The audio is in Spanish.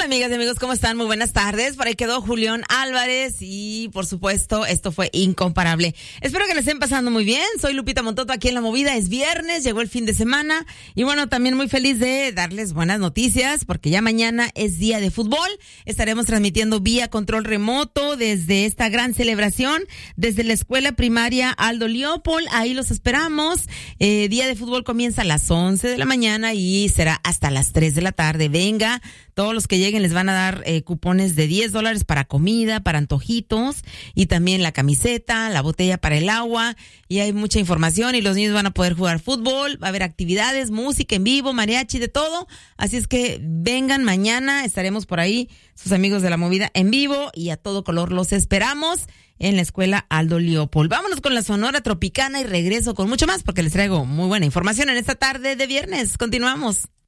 amigas y amigos? ¿Cómo están? Muy buenas tardes. Por ahí quedó Julián Álvarez y, por supuesto, esto fue incomparable. Espero que le estén pasando muy bien. Soy Lupita Montoto aquí en La Movida. Es viernes, llegó el fin de semana y bueno, también muy feliz de darles buenas noticias porque ya mañana es día de fútbol. Estaremos transmitiendo vía control remoto desde esta gran celebración, desde la escuela primaria Aldo Leopold. Ahí los esperamos. Día de fútbol comienza a las 11 de la mañana y será hasta las 3 de la tarde. Venga, todos los que lleguen les van a dar cupones de $10 para comida, para antojitos y también la camiseta, la botella para el agua y hay mucha información y los niños van a poder jugar fútbol, va a haber actividades, música en vivo, mariachi, de todo. Así es que vengan mañana, estaremos por ahí, sus amigos de La Movida en vivo y a todo color los esperamos en la escuela Aldo Leopold. Vámonos con la Sonora Tropicana y regreso con mucho más porque les traigo muy buena información en esta tarde de viernes. Continuamos.